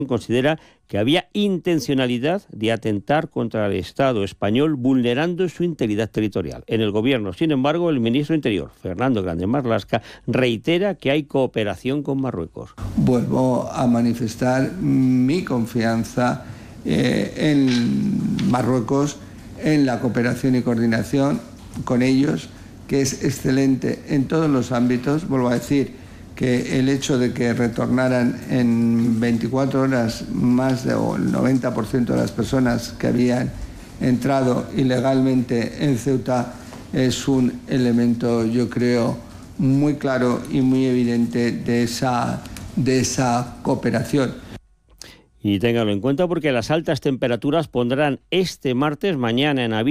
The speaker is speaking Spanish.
considera que había intencionalidad de atentar contra el Estado español vulnerando su integridad territorial. En el Gobierno, sin embargo, el ministro de Interior, Fernando Grande Marlaska, reitera que hay cooperación con Marruecos. Vuelvo a manifestar mi confianza en Marruecos, en la cooperación y coordinación con ellos, que es excelente en todos los ámbitos. Vuelvo a decir que el hecho de que retornaran en 24 horas más del 90% de las personas que habían entrado ilegalmente en Ceuta es un elemento, yo creo, muy claro y muy evidente de esa cooperación. Y téngalo en cuenta porque las altas temperaturas pondrán este martes, mañana en aviso